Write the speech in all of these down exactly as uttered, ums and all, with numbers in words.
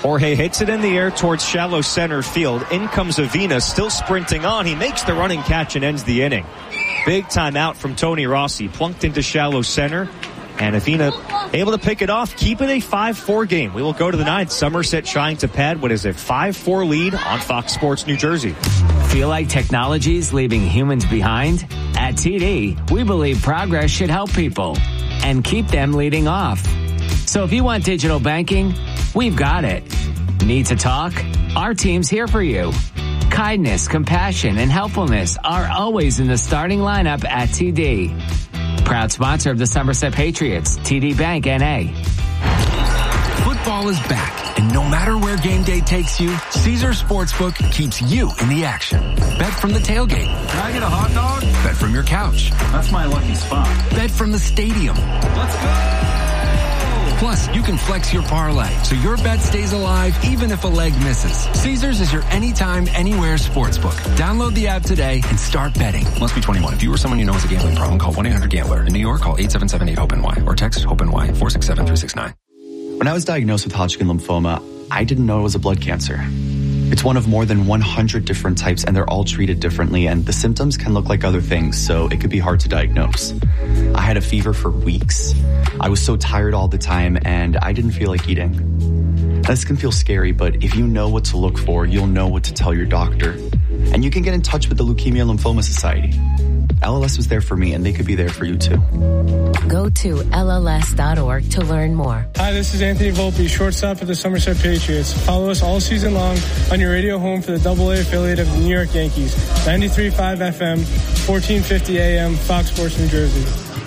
Jorge hits it in the air towards shallow center field. In comes Avina, still sprinting on. He makes the running catch and ends the inning. Big timeout from Tony Rossi. Plunked into shallow center. And Avina able to pick it off, keep it a five four game. We will go to the ninth. Somerset trying to pad what is a five four lead on Fox Sports New Jersey. Feel like technology's leaving humans behind? At T D, we believe progress should help people and keep them leading off. So if you want digital banking, we've got it. Need to talk? Our team's here for you. Kindness, compassion, and helpfulness are always in the starting lineup at T D. Proud sponsor of the Somerset Patriots, T D Bank N A. Football is back, and no matter where game day takes you, Caesars Sportsbook keeps you in the action. Bet from the tailgate. Can I get a hot dog? Bet from your couch. That's my lucky spot. Bet from the stadium. Let's go! Plus, you can flex your parlay, so your bet stays alive even if a leg misses. Caesars is your anytime, anywhere sportsbook. Download the app today and start betting. Must be twenty-one. If you or someone you know has a gambling problem, call one eight hundred gambler. In New York, call eight seven seven eight hope N Y or text hope N Y four six seven three six nine. When I was diagnosed with Hodgkin lymphoma, I didn't know it was a blood cancer. It's one of more than one hundred different types, and they're all treated differently, and the symptoms can look like other things, so it could be hard to diagnose. I had a fever for weeks. I was so tired all the time, and I didn't feel like eating. This can feel scary, but if you know what to look for, you'll know what to tell your doctor. And you can get in touch with the Leukemia Lymphoma Society. L L S was there for me, and they could be there for you, too. Go to L L S dot org to learn more. Hi, this is Anthony Volpe, shortstop of the Somerset Patriots. Follow us all season long on your radio home for the double A affiliate of the New York Yankees. ninety-three point five F M, fourteen fifty A M, Fox Sports New Jersey.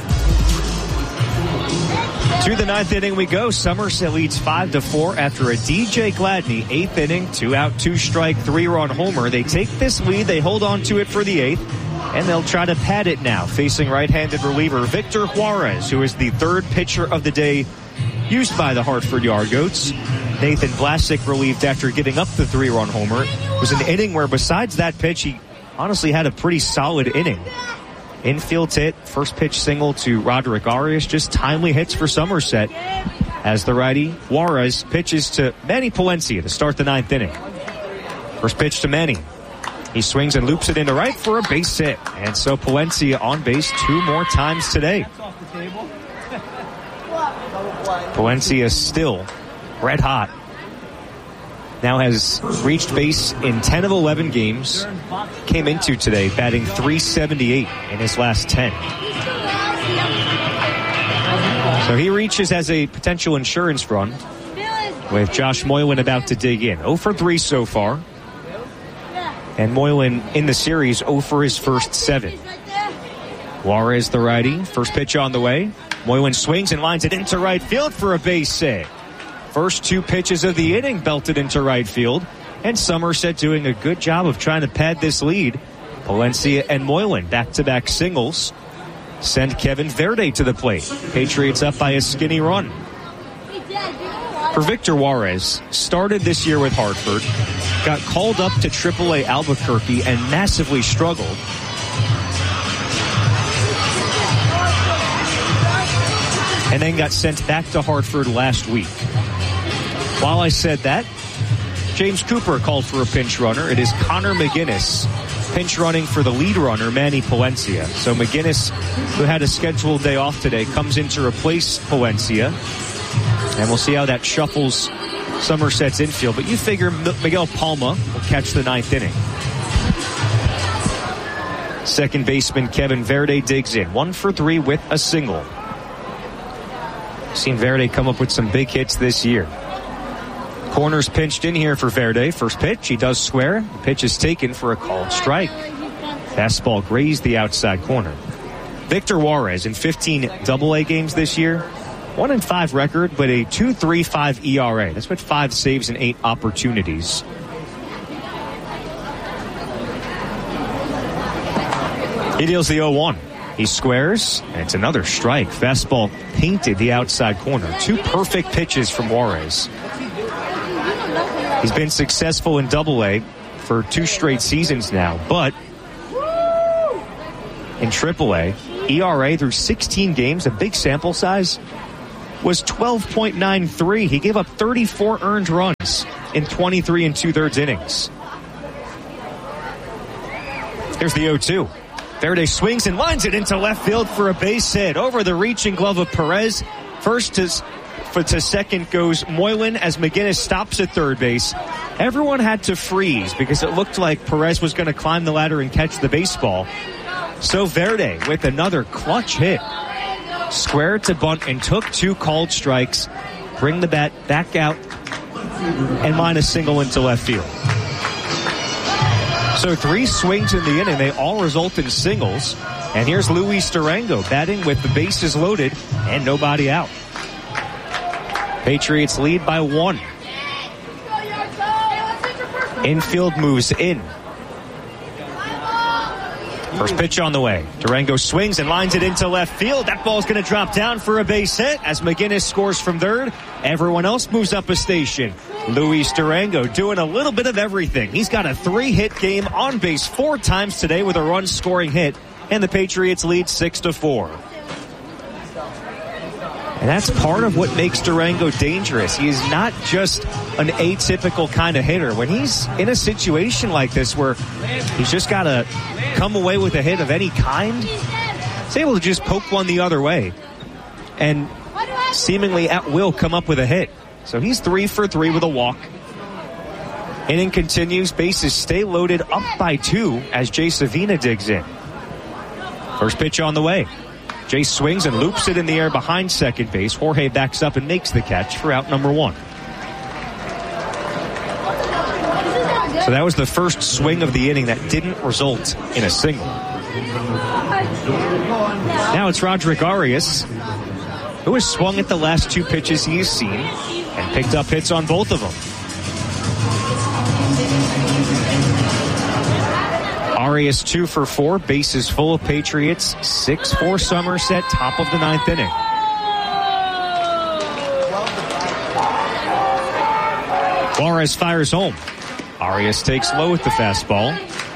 To the ninth inning we go. Somerset leads five to four after a D J Gladney eighth inning, two out, two strike, three run homer. They take this lead. They hold on to it for the eighth, and they'll try to pad it now, facing right-handed reliever Victor Juarez, who is the third pitcher of the day used by the Hartford Yard Goats. Nathan Vlasic relieved after giving up the three run homer. It was an inning where, besides that pitch, he honestly had a pretty solid inning. Infield hit, first pitch single to Roderick Arias, just timely hits for Somerset. As the righty, Juarez pitches to Manny Palencia to start the ninth inning. First pitch to Manny. He swings and loops it into right for a base hit. And so Palencia on base two more times today. Palencia still red hot. Now has reached base in ten of eleven games. Came into today batting three seventy-eight in his last ten. So he reaches as a potential insurance run with Josh Moylan about to dig in. oh for three so far. And Moylan in the series oh for his first seven. Juarez the righty. First pitch on the way. Moylan swings and lines it into right field for a base hit. First two pitches of the inning belted into right field. And Somerset doing a good job of trying to pad this lead. Palencia and Moylan back-to-back singles send Kevin Verde to the plate. Patriots up by a skinny run. For Victor Juarez, started this year with Hartford, got called up to triple A Albuquerque and massively struggled. And then got sent back to Hartford last week. While I said that, James Cooper called for a pinch runner. It is Connor McGinnis pinch running for the lead runner, Manny Palencia. So McGinnis, who had a scheduled day off today, comes in to replace Palencia. And we'll see how that shuffles Somerset's infield. But you figure Miguel Palma will catch the ninth inning. Second baseman Kevin Verde digs in. One for three with a single. Seen Verde come up with some big hits this year. Corners pinched in here for Verde. First pitch, he does square. The pitch is taken for a called strike. Fastball grazed the outside corner. Victor Juarez in fifteen double A games this year. One and five record, but a two point three five E R A. That's with five saves and eight opportunities. He deals the oh one. He squares, and it's another strike. Fastball painted the outside corner. Two perfect pitches from Juarez. He's been successful in double A for two straight seasons now, but in triple A, E R A through sixteen games, a big sample size, was twelve point nine three. He gave up thirty-four earned runs in twenty-three and two-thirds innings. Here's the oh two. Verde swings and lines it into left field for a base hit. Over the reaching glove of Perez. First to, for, to second goes Moylan as McGinnis stops at third base. Everyone had to freeze because it looked like Perez was going to climb the ladder and catch the baseball. So Verde with another clutch hit. Squared to bunt and took two called strikes. Bring the bat back out and line a single into left field. So three swings in the inning. They all result in singles. And here's Luis Durango batting with the bases loaded and nobody out. Patriots lead by one. Infield moves in. First pitch on the way. Durango swings and lines it into left field. That ball's going to drop down for a base hit as McGinnis scores from third. Everyone else moves up a station. Luis Durango doing a little bit of everything. He's got a three-hit game on base four times today with a run-scoring hit, and the Patriots lead six to four. And that's part of what makes Durango dangerous. He is not just an atypical kind of hitter. When he's in a situation like this where he's just got to come away with a hit of any kind, he's able to just poke one the other way and seemingly at will come up with a hit. So he's three for three with a walk. Inning continues. Bases stay loaded up by two as Jay Savina digs in. First pitch on the way. Jay swings and loops it in the air behind second base. Jorge backs up and makes the catch for out number one. So that was the first swing of the inning that didn't result in a single. Now it's Roderick Arias, who has swung at the last two pitches he has seen and picked up hits on both of them. Arias two for four, bases full of Patriots, six four Somerset, top of the ninth inning. Juarez fires home. Arias takes low with the fastball.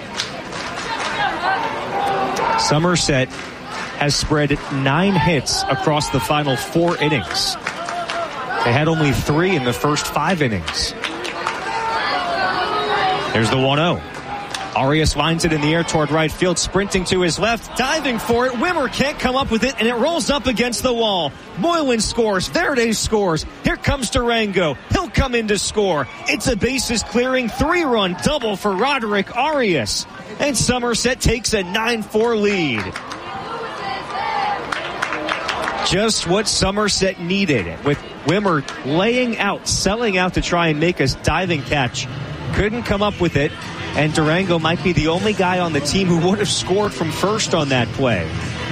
Somerset has spread nine hits across the final four innings. They had only three in the first five innings. There's the one oh. Arias lines it in the air toward right field, sprinting to his left, diving for it. Wimmer can't come up with it, and it rolls up against the wall. Moylan scores. Verde scores. Here comes Durango. He'll come in to score. It's a bases-clearing three-run double for Roderick Arias. And Somerset takes a nine four lead. Just what Somerset needed, with Wimmer laying out, selling out to try and make a diving catch. Couldn't come up with it. And Durango might be the only guy on the team who would have scored from first on that play.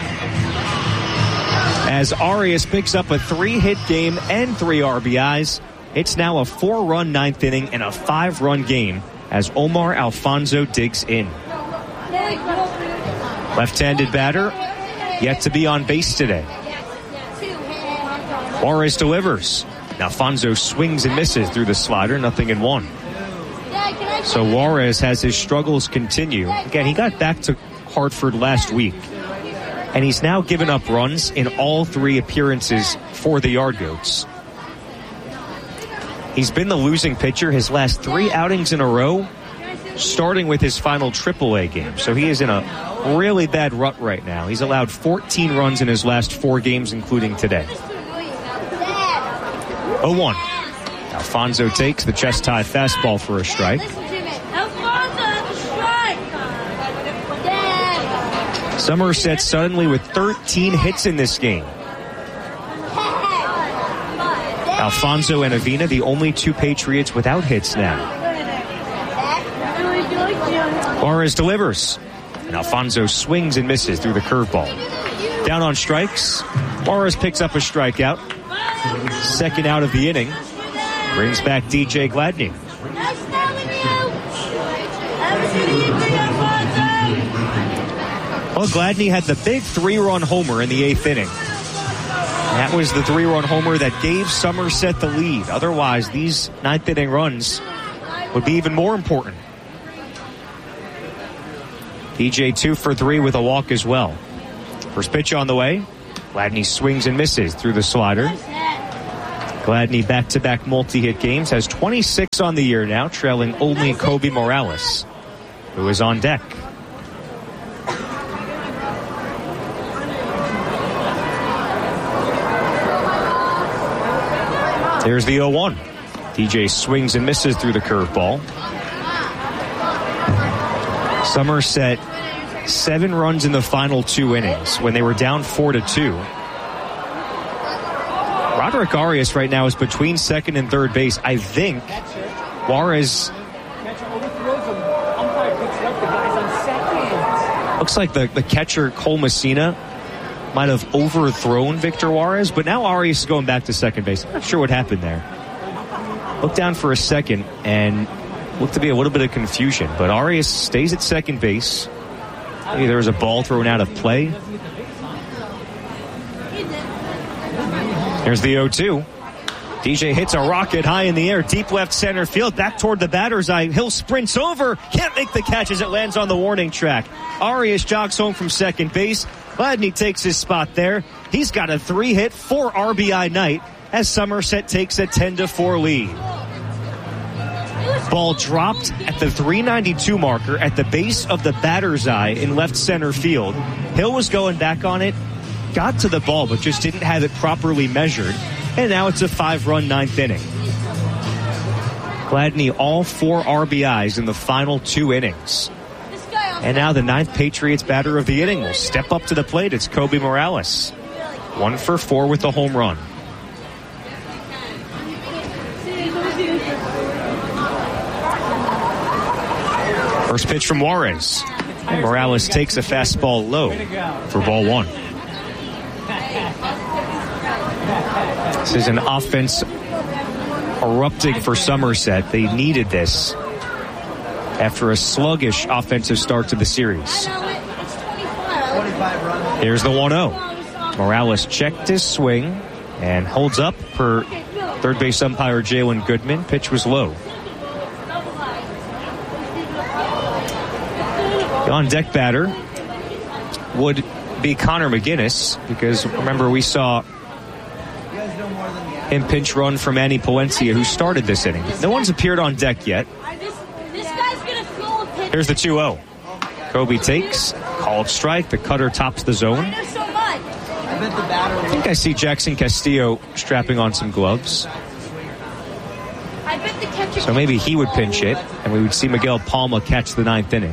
As Arias picks up a three-hit game and three R B Is, it's now a four-run ninth inning and a five-run game as Omar Alfonso digs in. Left-handed batter, yet to be on base today. Juarez delivers. Alfonso swings and misses through the slider, nothing in one. So Juarez has his struggles continue. Again, he got back to Hartford last week, and he's now given up runs in all three appearances for the Yard Goats. He's been the losing pitcher his last three outings in a row, starting with his final triple A game. So he is in a really bad rut right now. He's allowed fourteen runs in his last four games, including today. oh one. Alfonso takes the chest-high fastball for a strike. Somerset suddenly with thirteen hits in this game. Alfonso and Avina, the only two Patriots without hits now. Juarez delivers, and Alfonso swings and misses through the curveball. Down on strikes, Juarez picks up a strikeout. Second out of the inning. Brings back D J Gladney. Well, Gladney had the big three-run homer in the eighth inning. That was the three-run homer that gave Somerset the lead. Otherwise, these ninth-inning runs would be even more important. D J two for three with a walk as well. First pitch on the way. Gladney swings and misses through the slider. Gladney back-to-back multi-hit games, has twenty-six on the year now, trailing only Kobe Morales, who is on deck. There's the oh one. D J swings and misses through the curveball. Somerset, seven runs in the final two innings when they were down four to two. Roderick Arias right now is between second and third base. I think Juarez looks like the, the catcher Cole Messina might have overthrown Victor Juarez, but now Arias is going back to second base. I'm not sure what happened there. Looked down for a second and looked to be a little bit of confusion, but Arias stays at second base. Maybe there was a ball thrown out of play. Here's the oh two. D J hits a rocket high in the air, deep left center field, back toward the batter's eye. Hill sprints over, can't make the catch as it lands on the warning track. Arias jogs home from second base. Gladney takes his spot there. He's got a three-hit, four R B I night as Somerset takes a ten to four lead. Ball dropped at the three ninety-two marker at the base of the batter's eye in left center field. Hill was going back on it, got to the ball, but just didn't have it properly measured. And now it's a five-run ninth inning. Gladney all four R B Is in the final two innings. And now the ninth Patriots batter of the inning will step up to the plate. It's Kobe Morales. One for four with a home run. First pitch from Juarez. And Morales takes a fastball low for ball one. This is an offense erupting for Somerset. They needed this after a sluggish offensive start to the series. Here's the one oh. Morales checked his swing and holds up per third base umpire Jalen Goodman. Pitch was low. The on-deck batter would be Connor McGinnis, because remember we saw him pinch run from Manny Palencia, who started this inning. No one's appeared on deck yet. Here's the two oh. Kobe takes, called strike. The cutter tops the zone. I think I see Jackson Castillo strapping on some gloves. So maybe he would pinch it, and we would see Miguel Palma catch the ninth inning.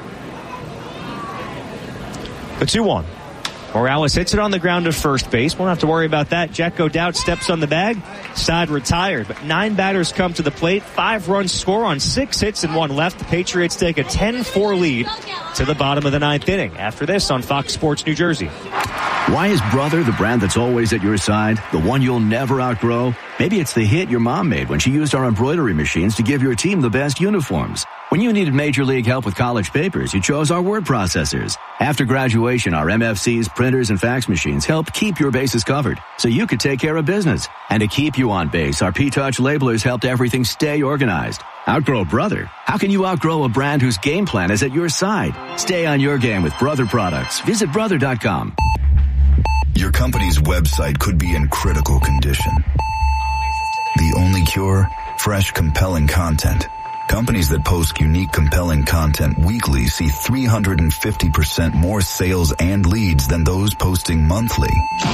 The two one. Morales hits it on the ground to first base. Won't have to worry about that. Jack O'Dowd steps on the bag. Side retired. But nine batters come to the plate. Five runs score on six hits and one left. The Patriots take a ten four lead to the bottom of the ninth inning. After this on Fox Sports New Jersey. Why is Brother the brand that's always at your side? The one you'll never outgrow? Maybe it's the hit your mom made when she used our embroidery machines to give your team the best uniforms. When you needed major league help with college papers, you chose our word processors. After graduation, our M F Cs, printers, and fax machines helped keep your bases covered so you could take care of business. And to keep you on base, our P-Touch labelers helped everything stay organized. Outgrow Brother? How can you outgrow a brand whose game plan is at your side? Stay on your game with Brother products. Visit brother dot com. Your company's website could be in critical condition. The only cure? Fresh, compelling content. Companies that post unique, compelling content weekly see three hundred fifty percent more sales and leads than those posting monthly.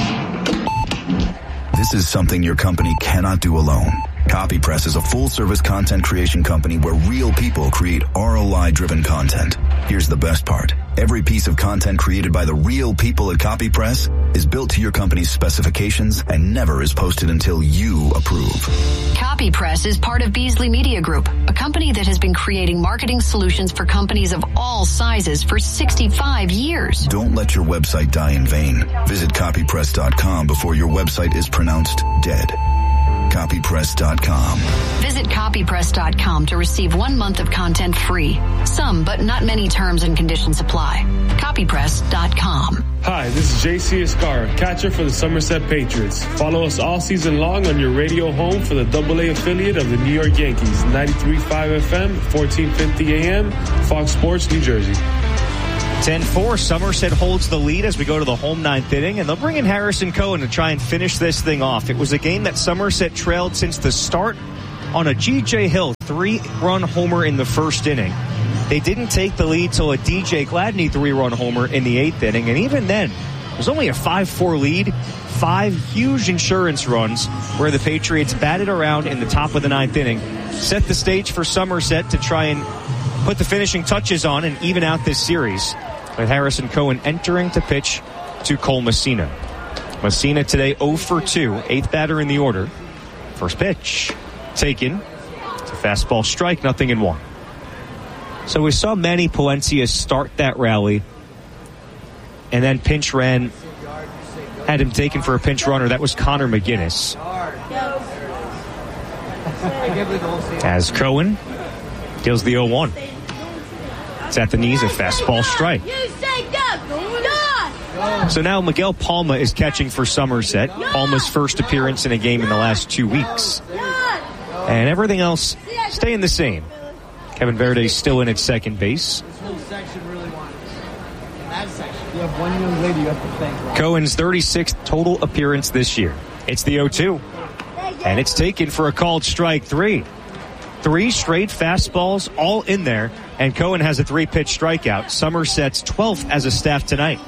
This is something your company cannot do alone. CopyPress is a full-service content creation company where real people create R O I-driven content. Here's the best part. Every piece of content created by the real people at CopyPress is built to your company's specifications and never is posted until you approve. CopyPress is part of Beasley Media Group, a company that has been creating marketing solutions for companies of all sizes for sixty-five years. Don't let your website die in vain. Visit copypress dot com before your website is pronounced dead. copypress dot com. Visit copypress dot com to receive one month of content free. Some, but not many terms and conditions apply. copypress dot com. Hi, this is J C Escara, catcher for the Somerset Patriots. Follow us all season long on your radio home for the double A affiliate of the New York Yankees, ninety-three point five F M, fourteen fifty A M, Fox Sports, New Jersey. ten four, Somerset holds the lead as we go to the home ninth inning, and they'll bring in Harrison Cohen to try and finish this thing off. It was a game that Somerset trailed since the start on a G J Hill three-run homer in the first inning. They didn't take the lead till a D J Gladney three-run homer in the eighth inning, and even then, it was only a five four lead. Five huge insurance runs where the Patriots batted around in the top of the ninth inning, set the stage for Somerset to try and put the finishing touches on and even out this series, with Harrison Cohen entering to pitch to Cole Messina. Messina today oh for two, eighth batter in the order. First pitch taken. It's a fastball strike, nothing in one. So we saw Manny Palencia start that rally and then pinch ran, had him taken for a pinch runner. That was Connor McGinnis. As Cohen deals the oh one. It's at the knees, a fastball strike. So now Miguel Palma is catching for Somerset. Palma's first appearance in a game in the last two weeks. And everything else staying the same. Kevin Verde still in at second base. Cohen's thirty-sixth total appearance this year. It's the oh two. And it's taken for a called strike three. Three straight fastballs all in there. And Cohen has a three-pitch strikeout. Somerset's twelfth as a staff tonight.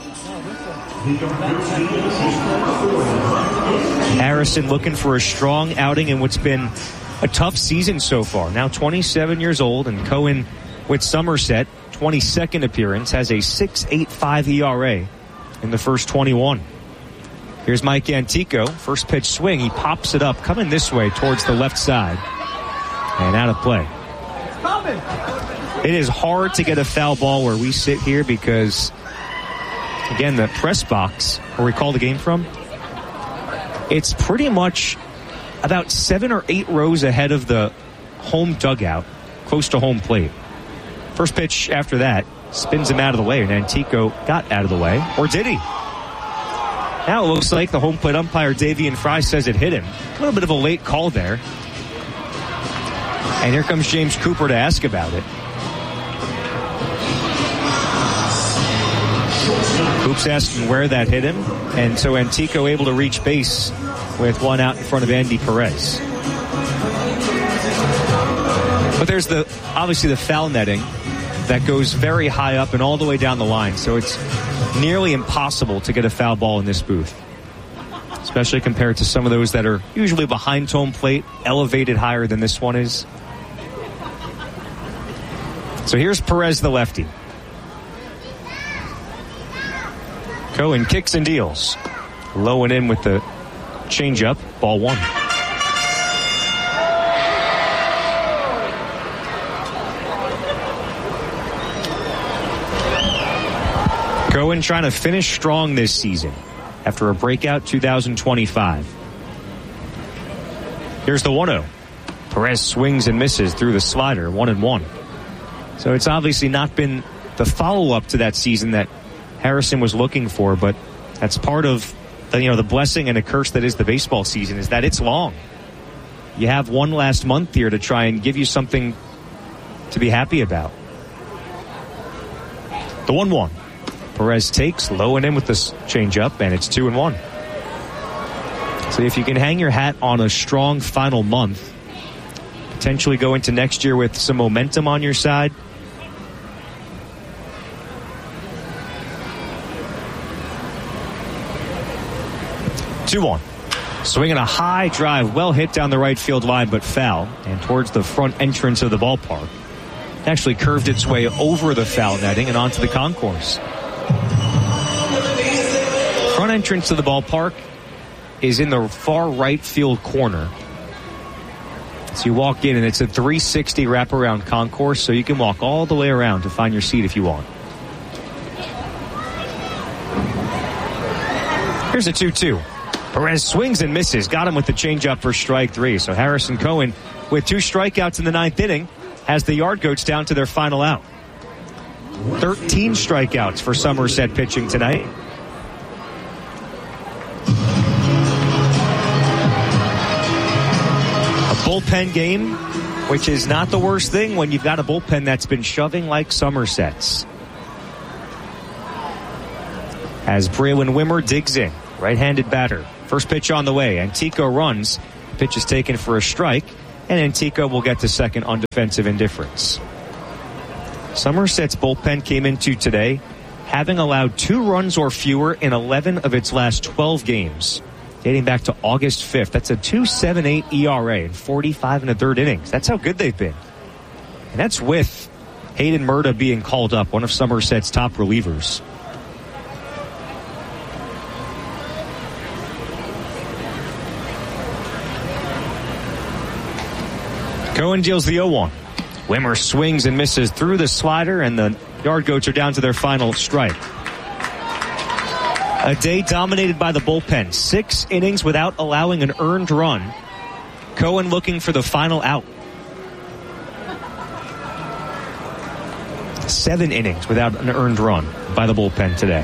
Harrison looking for a strong outing in what's been a tough season so far. Now twenty-seven years old, and Cohen with Somerset, twenty-second appearance, has a six point eight five E R A in the first twenty-one. Here's Mike Antico. First pitch swing. He pops it up, coming this way towards the left side. And out of play. It is hard to get a foul ball where we sit here because, again, the press box, where we call the game from, it's pretty much about seven or eight rows ahead of the home dugout, close to home plate. First pitch after that spins him out of the way, and Antico got out of the way. Or did he? Now it looks like the home plate umpire, Davian Fry, says it hit him. A little bit of a late call there. And here comes James Cooper to ask about it. Coops asking where that hit him, and so Antico able to reach base with one out in front of Andy Perez. But there's the obviously the foul netting that goes very high up and all the way down the line, so it's nearly impossible to get a foul ball in this booth, especially compared to some of those that are usually behind home plate, elevated higher than this one is. So here's Perez, the lefty. Cohen kicks and deals. Low and in with the changeup. Ball one. Cohen trying to finish strong this season after a breakout two thousand twenty-five. Here's the one oh. Perez swings and misses through the slider. One and one. So it's obviously not been the follow-up to that season that Harrison was looking for, but that's part of the, you know, the blessing and a curse that is the baseball season, is that it's long. You have one last month here to try and give you something to be happy about. The one one. Perez takes low and in with this changeup, and it's two and one. So if you can hang your hat on a strong final month, potentially go into next year with some momentum on your side, two one. Swinging a high drive, well hit down the right field line, but foul, and towards the front entrance of the ballpark. It actually curved its way over the foul netting and onto the concourse. Front entrance to the ballpark is in the far right field corner. So you walk in, and it's a three sixty wraparound concourse, so you can walk all the way around to find your seat if you want. Here's a two two. Perez swings and misses. Got him with the changeup for strike three. So Harrison Cohen, with two strikeouts in the ninth inning, has the Yard Goats down to their final out. thirteen strikeouts for Somerset pitching tonight. A bullpen game, which is not the worst thing when you've got a bullpen that's been shoving like Somerset's. as Braylon Wimmer digs in. Right-handed batter. First pitch on the way. Antico runs. Pitch is taken for a strike, and Antico will get to second on defensive indifference. Somerset's bullpen came into today having allowed two runs or fewer in eleven of its last twelve games, dating back to August fifth. That's a two point seven eight E R A in forty-five and a third innings. That's how good they've been. And that's with Hayden Murta being called up, one of Somerset's top relievers. Cohen deals the oh one. Wimmer swings and misses through the slider, and the Yard Goats are down to their final strike. A day dominated by the bullpen. Six innings without allowing an earned run. Cohen looking for the final out. Seven innings without an earned run by the bullpen today.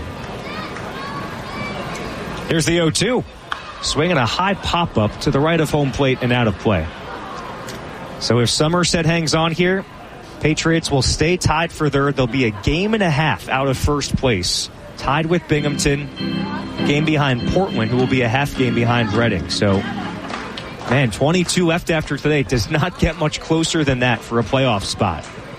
Here's the oh two. Swinging a high pop-up to the right of home plate and out of play. So if Somerset hangs on here, Patriots will stay tied for third. They'll be a game and a half out of first place. Tied with Binghamton. Game behind Portland, who will be a half game behind Reading. So, man, twenty-two left after today. Does not get much closer than that for a playoff spot.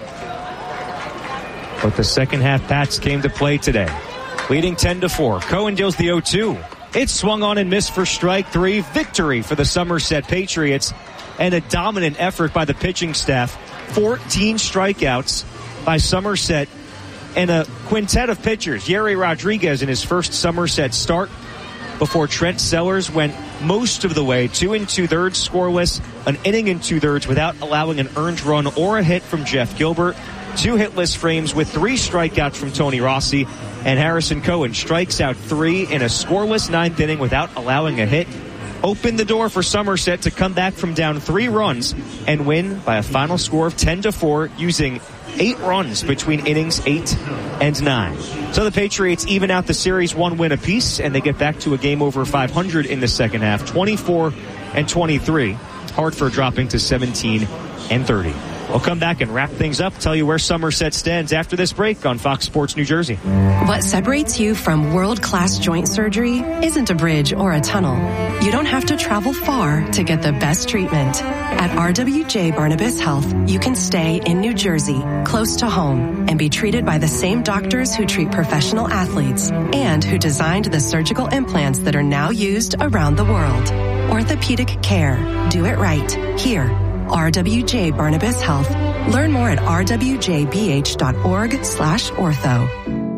But the second half Pats came to play today. Leading ten to four. Cohen deals the oh two. It's swung on and missed for strike three. Victory for the Somerset Patriots. And a dominant effort by the pitching staff. fourteen strikeouts by Somerset. And a quintet of pitchers. Yerry Rodriguez in his first Somerset start before Trent Sellers went most of the way. Two and two-thirds scoreless. An inning and two-thirds without allowing an earned run or a hit from Jeff Gilbert. Two hitless frames with three strikeouts from Tony Rossi. And Harrison Cohen strikes out three in a scoreless ninth inning without allowing a hit. Opened the door for Somerset to come back from down three runs and win by a final score of ten to four using eight runs between innings eight and nine. So the Patriots even out the series one win apiece, and they get back to a game over five hundred in the second half, twenty-four and twenty-three. Hartford dropping to seventeen and thirty. We'll come back and wrap things up, tell you where Somerset stands after this break on Fox Sports New Jersey. What separates you from world-class joint surgery isn't a bridge or a tunnel. You don't have to travel far to get the best treatment. At R W J Barnabas Health, you can stay in New Jersey, close to home, and be treated by the same doctors who treat professional athletes and who designed the surgical implants that are now used around the world. Orthopedic care. Do it right. Here. R W J Barnabas Health. Learn more at r w j b h dot org slash ortho.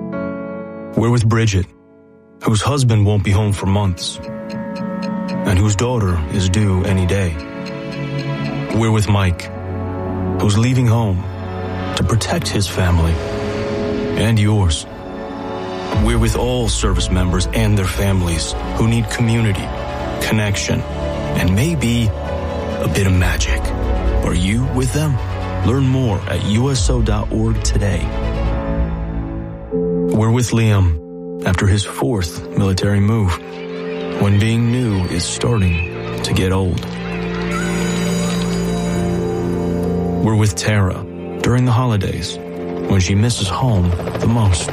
We're with Bridget, whose husband won't be home for months, and whose daughter is due any day. We're with Mike, who's leaving home to protect his family and yours. We're with all service members and their families who need community, connection, and maybe a bit of magic. Are you with them? Learn more at u s o dot org today. We're with Liam after his fourth military move, when being new is starting to get old. We're with Tara during the holidays, when she misses home the most.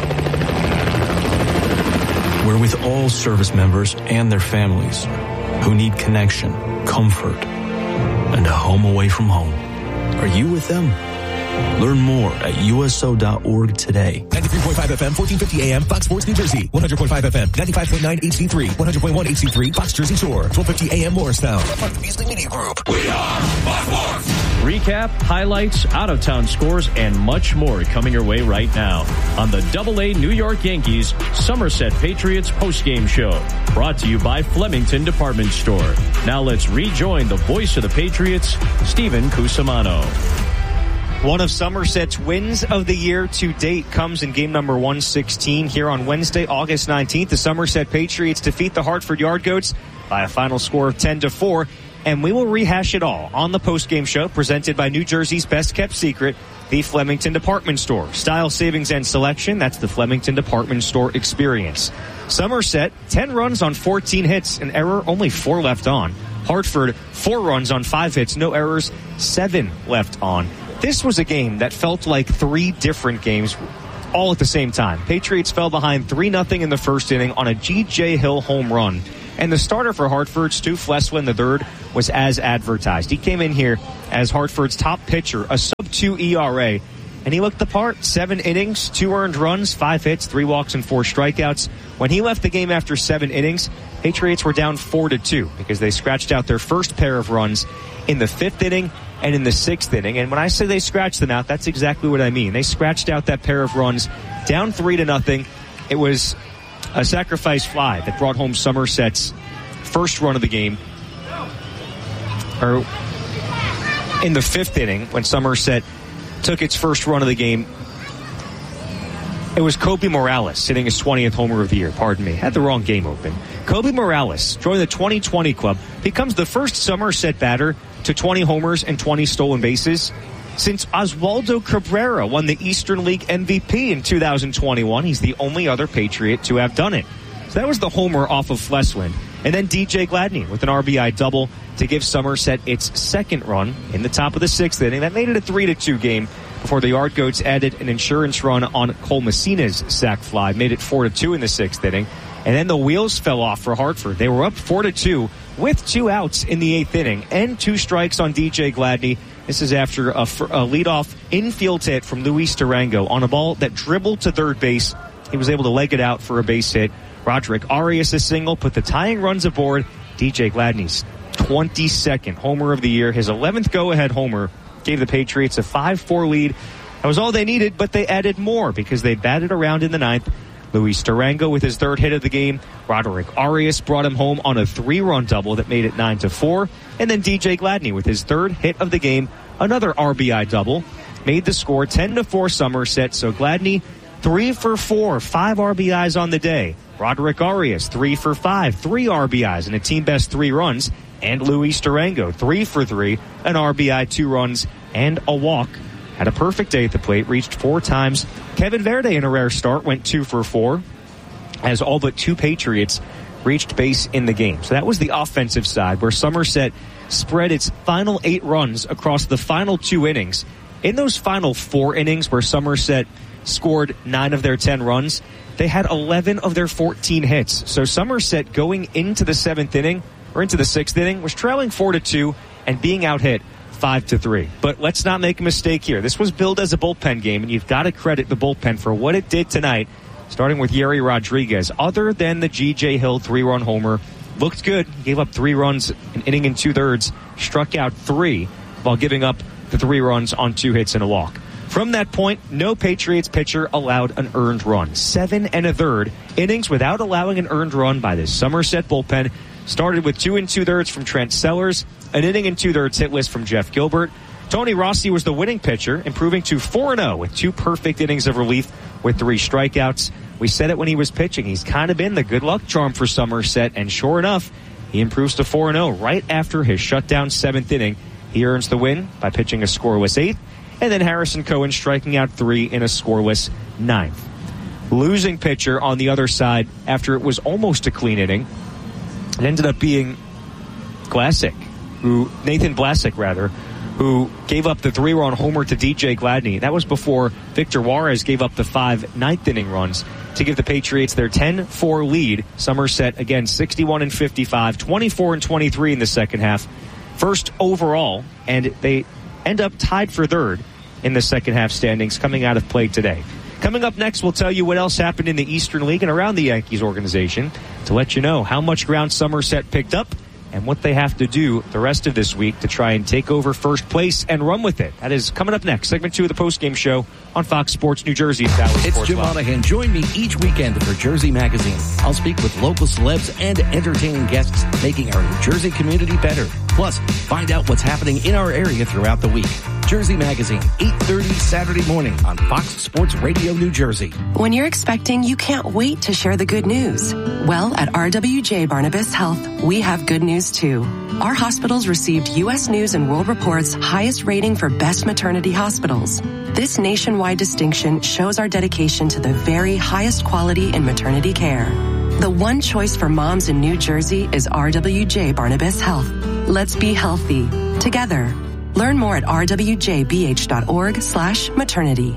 We're with all service members and their families who need connection, comfort, and a home away from home. Are you with them? Learn more at u s o dot org today. ninety-three point five F M, fourteen fifty A M, Fox Sports New Jersey. one hundred point five F M, ninety-five point nine H D three, one hundred point one H D three, Fox Jersey Shore. twelve fifty A M Morristown. Part of the Beasley Media Group. We are Fox Sports. Recap, highlights, out-of-town scores, and much more coming your way right now on the Double A New York Yankees Somerset Patriots postgame show. Brought to you by Flemington Department Store. Now let's rejoin the voice of the Patriots, Stephen Cusimano. One of Somerset's wins of the year to date comes in game number one sixteen here on Wednesday, August nineteenth. The Somerset Patriots defeat the Hartford Yard Goats by a final score of ten to four. And we will rehash it all on the postgame show presented by New Jersey's best-kept secret, the Flemington Department Store. Style, savings, and selection, that's the Flemington Department Store experience. Somerset, ten runs on fourteen hits, an error, only four left on. Hartford, four runs on five hits, no errors, seven left on. This was a game that felt like three different games all at the same time. Patriots fell behind three nothing in the first inning on a G J Hill home run. And the starter for Hartford, Stu Flesland the third, was as advertised. He came in here as Hartford's top pitcher, a sub two E R A, and he looked the part. Seven innings, two earned runs, five hits, three walks, and four strikeouts. When he left the game after seven innings, Patriots were down four to two because they scratched out their first pair of runs in the fifth inning and in the sixth inning. And when I say they scratched them out, that's exactly what I mean. They scratched out that pair of runs, down three to nothing. It was a sacrifice fly that brought home Somerset's first run of the game. Or in the fifth inning, when Somerset took its first run of the game, it was Kobe Morales hitting his twentieth homer of the year. Pardon me. Had the wrong game open. Kobe Morales joined the twenty twenty club, becomes the first Somerset batter to twenty homers and twenty stolen bases since Oswaldo Cabrera won the Eastern League M V P in two thousand twenty-one. He's the only other Patriot to have done it. So that was the homer off of Flesland. And then D J Gladney with an R B I double to give Somerset its second run in the top of the sixth inning. That made it a three to two game before the Yard Goats added an insurance run on Cole Messina's sac fly. Made it four to two in the sixth inning. And then the wheels fell off for Hartford. They were up four to two with two outs in the eighth inning and two strikes on D J Gladney. This is after a, a leadoff infield hit from Luis Durango on a ball that dribbled to third base. He was able to leg it out for a base hit. Roderick Arias, a single, put the tying runs aboard. D J Gladney's twenty-second homer of the year, his eleventh go-ahead homer, gave the Patriots a five four lead. That was all they needed, but they added more because they batted around in the ninth. Luis Durango with his third hit of the game. Roderick Arias brought him home on a three-run double that made it nine to four. And then D J Gladney with his third hit of the game, another R B I double, made the score ten to four Somerset. So Gladney, three for four, five R B Is on the day. Roderick Arias, three for five, three R B Is and a team best three runs. And Luis Durango, three for three, an R B I, two runs, and a walk. Had a perfect day at the plate, reached four times. Kevin Verde in a rare start went two for four as all but two Patriots reached base in the game. So that was the offensive side where Somerset spread its final eight runs across the final two innings. In those final four innings where Somerset scored nine of their ten runs, they had eleven of their fourteen hits. So Somerset going into the seventh inning or into the sixth inning was trailing four to two and being out hit five to three. But let's not make a mistake here. This was billed as a bullpen game, and you've got to credit the bullpen for what it did tonight, starting with Yeri Rodriguez. Other than the G J Hill three-run homer, looked good. Gave up three runs, an inning and two-thirds, struck out three while giving up the three runs on two hits and a walk. From that point, no Patriots pitcher allowed an earned run. Seven and a third innings without allowing an earned run by this Somerset bullpen. Started with two and two-thirds from Trent Sellers, an inning and two-thirds hitless from Jeff Gilbert. Tony Rossi was the winning pitcher, improving to four and oh with two perfect innings of relief with three strikeouts. We said it when he was pitching. He's kind of been the good luck charm for Somerset, and sure enough, he improves to four and oh right after his shutdown seventh inning. He earns the win by pitching a scoreless eighth, and then Harrison Cohen striking out three in a scoreless ninth. Losing pitcher on the other side after it was almost a clean inning. It ended up being Vlasic, who Nathan Vlasic rather, who gave up the three-run homer to D J Gladney. That was before Victor Juarez gave up the five ninth-inning runs to give the Patriots their ten four lead. Somerset, again, sixty-one and fifty-five, twenty-four and twenty-three in the second half. First overall, and they end up tied for third in the second half standings coming out of play today. Coming up next, we'll tell you what else happened in the Eastern League and around the Yankees organization to let you know how much ground Somerset picked up and what they have to do the rest of this week to try and take over first place and run with it. That is coming up next. Segment two of the postgame show on Fox Sports New Jersey. It's Jim Monahan. Join me each weekend for Jersey Magazine. I'll speak with local celebs and entertaining guests, making our New Jersey community better. Plus, find out what's happening in our area throughout the week. Jersey Magazine, eight thirty Saturday morning on Fox Sports Radio New Jersey. When you're expecting, you can't wait to share the good news. Well, at R W J Barnabas Health, we have good news too. Our hospitals received U S News and World Report's highest rating for best maternity hospitals. This nationwide distinction shows our dedication to the very highest quality in maternity care. The one choice for moms in New Jersey is R W J Barnabas Health. Let's be healthy together. Learn more at r w j b h dot org slash maternity.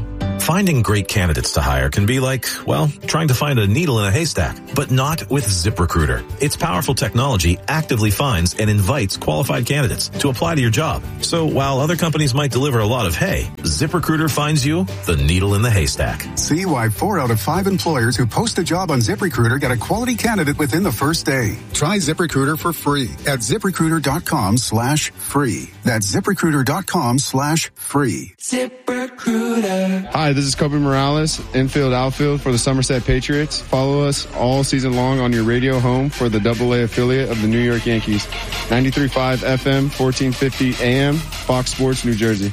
Finding great candidates to hire can be like, well, trying to find a needle in a haystack, but not with ZipRecruiter. Its powerful technology actively finds and invites qualified candidates to apply to your job. So while other companies might deliver a lot of hay, ZipRecruiter finds you the needle in the haystack. See why four out of five employers who post a job on ZipRecruiter get a quality candidate within the first day. Try ZipRecruiter for free at ZipRecruiter.com slash free. That's ZipRecruiter.com slash free. ZipRecruiter. Hi, this is Kobe Morales, infield outfield for the Somerset Patriots. Follow us all season long on your radio home for the double A affiliate of the New York Yankees. ninety-three point five F M, fourteen fifty A M, Fox Sports, New Jersey.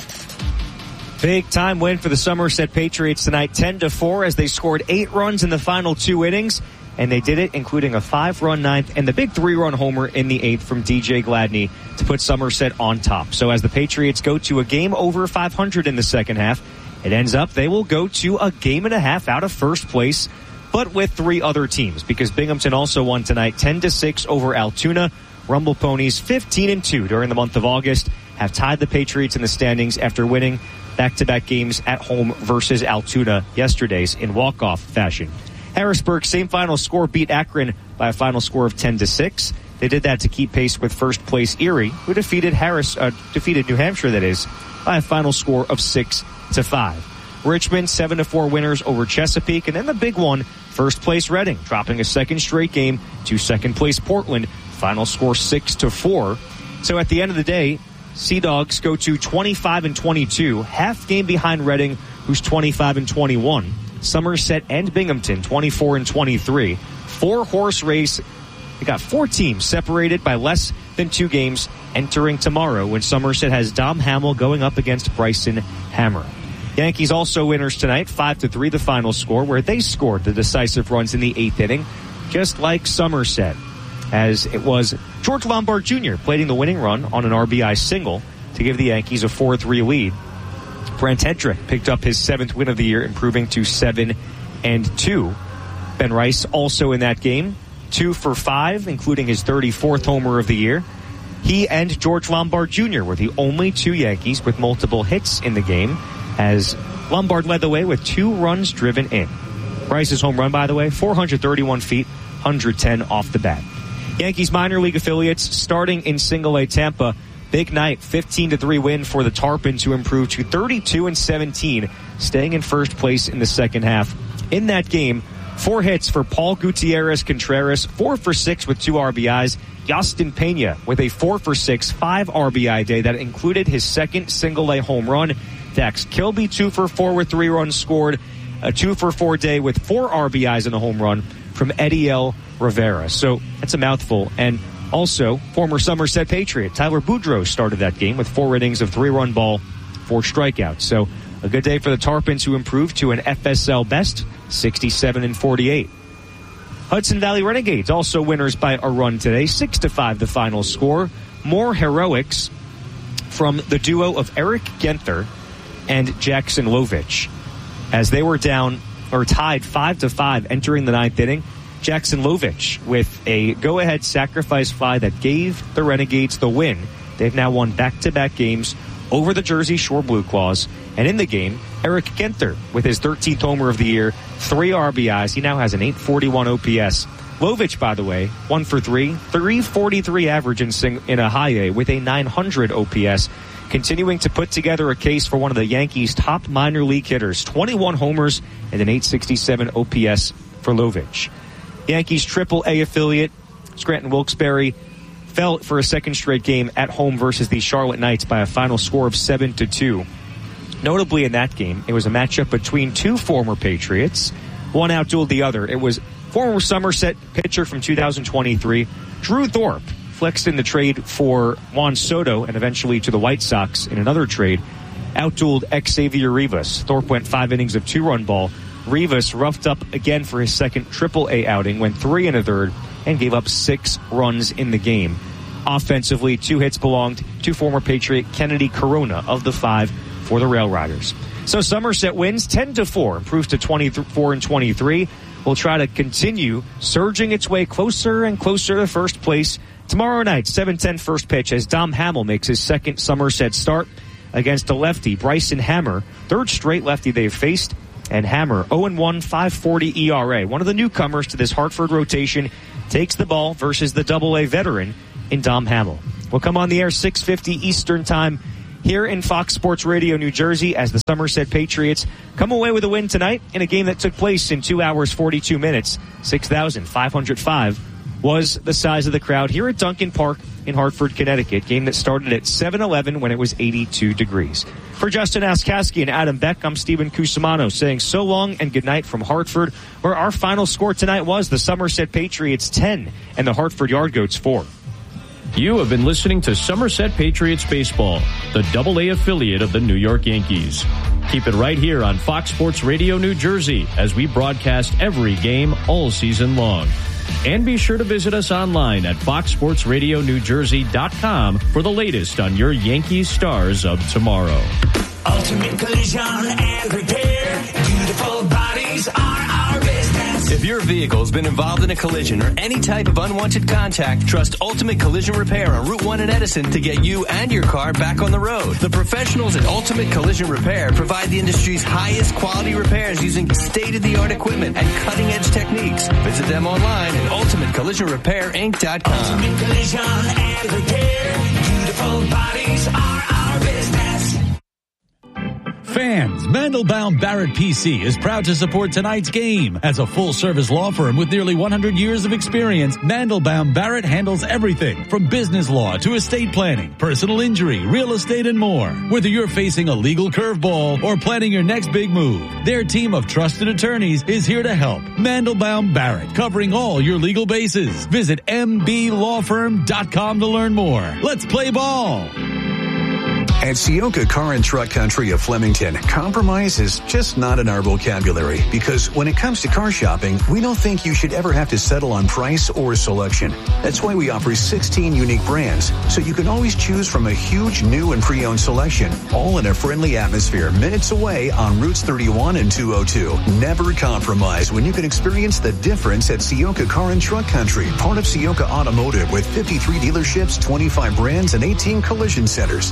Big time win for the Somerset Patriots tonight, ten to four, as they scored eight runs in the final two innings. And they did it, including a five-run ninth and the big three-run homer in the eighth from D J Gladney to put Somerset on top. So as the Patriots go to a game over five hundred in the second half, it ends up they will go to a game and a half out of first place, but with three other teams, because Binghamton also won tonight ten to six over Altoona. Rumble Ponies fifteen and two during the month of August have tied the Patriots in the standings after winning back-to-back games at home versus Altoona yesterday's in walk-off fashion. Harrisburg, same final score, beat Akron by a final score of ten to six. They did that to keep pace with first place Erie, who defeated Harris, uh, defeated New Hampshire, that is, by a final score of six to five. Richmond, seven to four winners over Chesapeake, and then the big one, first place Reading, dropping a second straight game to second place Portland, final score six to four. So at the end of the day, Sea Dogs go to twenty-five and twenty-two, half game behind Reading, who's twenty-five and twenty-one. Somerset and Binghamton, twenty-four and twenty-three. Four horse race. They got four teams separated by less than two games entering tomorrow, when Somerset has Dom Hamill going up against Bryson Hammer. Yankees also winners tonight, five to three the final score, where they scored the decisive runs in the eighth inning, just like Somerset, as it was George Lombard Junior plating the winning run on an R B I single to give the Yankees a four three lead. Brent Hedrick picked up his seventh win of the year, improving to seven and two. Ben Rice also in that game, two for five, including his thirty-fourth homer of the year. He and George Lombard Junior were the only two Yankees with multiple hits in the game, as Lombard led the way with two runs driven in. Rice's home run, by the way, four hundred thirty-one feet, one hundred ten off the bat. Yankees minor league affiliates starting in Single A Tampa. Big night, fifteen to three win for the Tarpons, who improved to thirty-two and seventeen, staying in first place in the second half. In that game, four hits for Paul Gutierrez Contreras, four for six with two R B Is. Justin Pena with a four for six, five R B I day that included his second Single A home run. Dax Kilby, two for four with three runs scored. A two for four day with four R B Is and a home run from Ediel Rivera. So that's a mouthful. And also, former Somerset Patriot Tyler Boudreaux started that game with four innings of three-run ball, four strikeouts. So a good day for the Tarpons, who improved to an F S L best, sixty-seven and forty-eight. Hudson Valley Renegades also winners by a run today, six to five the final score. More heroics from the duo of Eric Genther and Jackson Lovich, as they were down or tied five to five entering the ninth inning. Jackson Lovich with a go-ahead sacrifice fly that gave the Renegades the win. They've now won back-to-back games over the Jersey Shore Blue Claws. And in the game, Eric Genther with his thirteenth homer of the year, three R B Is. He now has an eight forty-one O P S. Lovich, by the way, one for three, three forty-three average in, sing- in a high A with a nine hundred O P S. Continuing to put together a case for one of the Yankees' top minor league hitters. twenty-one homers and an eight sixty-seven O P S for Lovich. Yankees triple A affiliate Scranton Wilkes-Barre fell for a second straight game at home versus the Charlotte Knights by a final score of seven to two. Notably in that game, it was a matchup between two former Patriots. One outdueled the other. It was former Somerset pitcher from two thousand twenty-three, Drew Thorpe, flexed in the trade for Juan Soto and eventually to the White Sox in another trade, outdueled Xavier Rivas. Thorpe went five innings of two-run ball. Rivas roughed up again for his second triple A outing, went three and a third, and gave up six runs in the game. Offensively, two hits belonged to former Patriot Kennedy Corona of the five for the Rail Riders. So Somerset wins ten to four, improves to twenty-four and twenty-three. Will try to continue surging its way closer and closer to first place tomorrow night, seven ten first pitch, as Dom Hamill makes his second Somerset start against a lefty, Bryson Hammer, third straight lefty they've faced. And Hammer, oh and one, five forty E R A. One of the newcomers to this Hartford rotation takes the ball versus the double A veteran in Dom Hamill. We'll come on the air six fifty Eastern Time here in Fox Sports Radio New Jersey as the Somerset Patriots come away with a win tonight in a game that took place in two hours, forty-two minutes. six thousand five hundred five was the size of the crowd here at Duncan Park in Hartford, Connecticut. Game that started at seven eleven when it was eighty-two degrees. For Justin Askaski and Adam Beck, I'm Stephen Cusimano saying so long and good night from Hartford, where our final score tonight was the Somerset Patriots ten and the Hartford Yard Goats four. You have been listening to Somerset Patriots Baseball, the double A affiliate of the New York Yankees. Keep it right here on Fox Sports Radio New Jersey as we broadcast every game all season long. And be sure to visit us online at fox sports radio new jersey dot com for the latest on your Yankees stars of tomorrow. Ultimate Collision and Repair. Beautiful bodies are our business. If your vehicle's been involved in a collision or any type of unwanted contact, trust Ultimate Collision Repair on Route one in Edison to get you and your car back on the road. The professionals at Ultimate Collision Repair provide the industry's highest quality repairs using state-of-the-art equipment and cutting-edge techniques. Visit them online at ultimate collision repair inc dot com. Ultimate Collision and Repair. Beautiful bodies are our business. Fans, Mandelbaum Barrett P C is proud to support tonight's game. As a full-service law firm with nearly one hundred years of experience, Mandelbaum Barrett handles everything from business law to estate planning, personal injury, real estate, and more. Whether you're facing a legal curveball or planning your next big move, their team of trusted attorneys is here to help. Mandelbaum Barrett, covering all your legal bases. Visit m b law firm dot com to learn more. Let's play ball. At Ciocca Car and Truck Country of Flemington, compromise is just not in our vocabulary because when it comes to car shopping, we don't think you should ever have to settle on price or selection. That's why we offer sixteen unique brands, so you can always choose from a huge new and pre-owned selection, all in a friendly atmosphere minutes away on Routes thirty-one and two oh two. Never compromise when you can experience the difference at Ciocca Car and Truck Country, part of Ciocca Automotive with fifty-three dealerships, twenty-five brands, and eighteen collision centers.